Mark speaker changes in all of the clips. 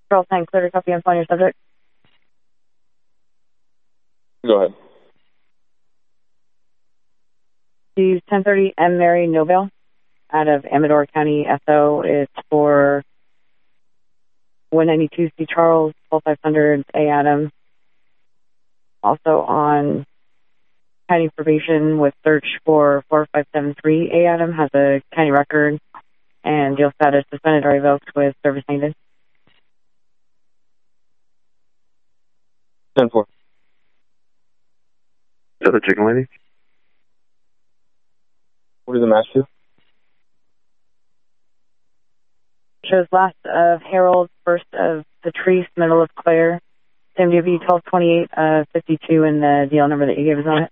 Speaker 1: Charles 9, clear to copy and find your subject.
Speaker 2: Go ahead.
Speaker 1: Use 1030 M. Mary Nobel out of Amador County, SO. It's for 192 C. Charles, 12500 A. Adam. Also on county probation with search for 4573 A. Adam. Has a county record and jail status suspended or revoked with service needed.
Speaker 2: 10-4.
Speaker 3: Is that the chicken lady?
Speaker 2: What is the match to?
Speaker 1: Shows last of Harold, first of Patrice, middle of Claire. Same DB 1228 52 and the DL number that you gave us on it.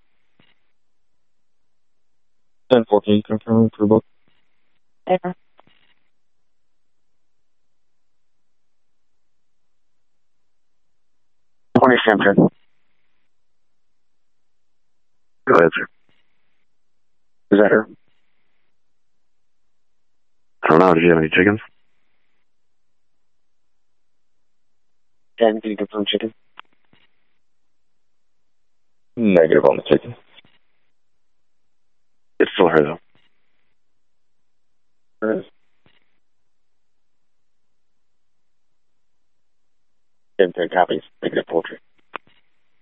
Speaker 2: 10-4. Can you confirm for both?
Speaker 1: April.
Speaker 3: Hampton. Go ahead, sir. Is that her? I don't know. Did you have any chickens?
Speaker 2: Can you confirm chicken? Negative on the chicken.
Speaker 3: It's still her, though.
Speaker 2: There is. 10-10 copies. Negative poultry.